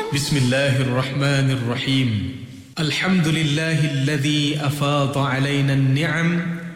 بسم الله الرحمن الرحيم. الحمد لله الذي أفاض علينا النعم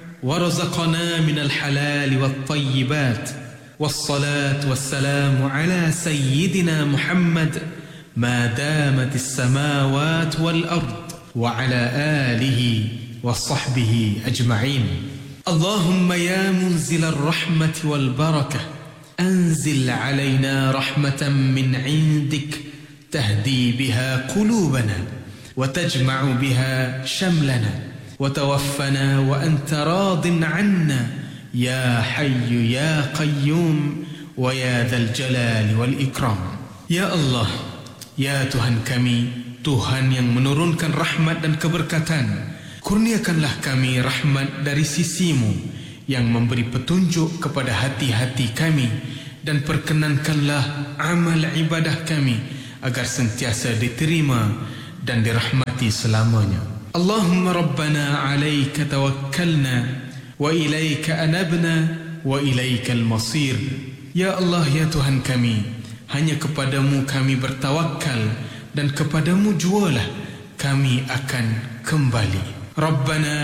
ورزقنا من الحلال والطيبات، والصلاة والسلام على سيدنا محمد ما دامت السماوات والأرض وعلى آله وصحبه أجمعين. اللهم يا منزل الرحمة والبركة أنزل علينا رحمة من عندك تهدي بها قلوبنا وتجمع بها شملنا وتوفنا وأنت راض عنا يا حي يا قيوم ويا ذا الجلال والإكرام. Ya Allah, ya Tuhan kami, Tuhan yang menurunkan rahmat dan keberkatan, kurniakanlah kami rahmat dari sisi-Mu yang memberi petunjuk kepada hati-hati kami, dan perkenankanlah amal ibadah kami agar sentiasa diterima dan dirahmati selamanya. Allahumma Rabbana alaika tawakkalna wa ilaika anabna wa ilaikal masir. Ya Allah, ya Tuhan kami, hanya kepadamu kami bertawakal dan kepadamu jualah kami akan kembali. Rabbana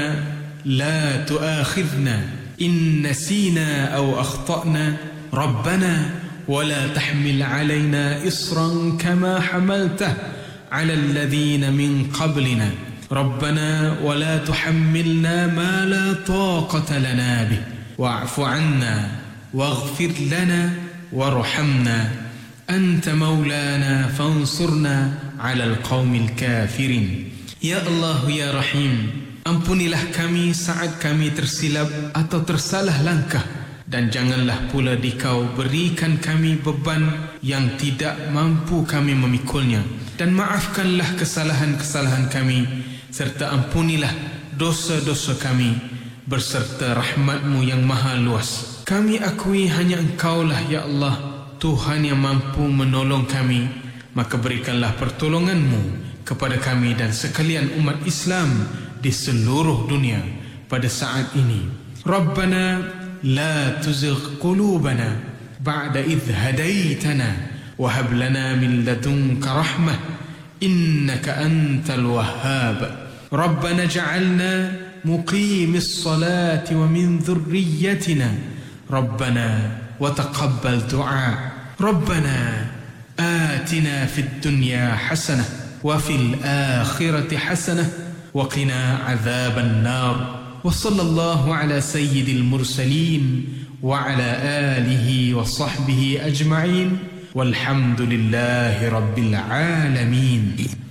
la tu'akhidna in nasina aw akhtana. Rabbana ولا تحمل علينا إصرا كما حملته على الذين من قبلنا. ربنا ولا تحملنا ما لا طاقة لنا به واعف عنا واغفر لنا وارحمنا أنت مولانا فانصرنا على القوم الكافرين. Ya Allah, ya Rahim, ampunilah kami saat kami tersilap atau tersalah langkah, dan janganlah pula Dikau berikan kami beban yang tidak mampu kami memikulnya. Dan maafkanlah kesalahan-kesalahan kami, serta ampunilah dosa-dosa kami berserta rahmat-Mu yang maha luas. Kami akui hanya Engkaulah, ya Allah, Tuhan yang mampu menolong kami. Maka berikanlah pertolongan-Mu kepada kami dan sekalian umat Islam di seluruh dunia pada saat ini. Rabbana لا تزغ قلوبنا بعد إذ هديتنا وهب لنا من لدنك رحمة إنك أنت الوهاب. ربنا اجعلنا مقيم الصلاة ومن ذريتنا ربنا وتقبل دعاء. ربنا آتنا في الدنيا حسنة وفي الآخرة حسنة وقنا عذاب النار. وصلى الله على سيد المرسلين وعلى آله وصحبه أجمعين والحمد لله رب العالمين.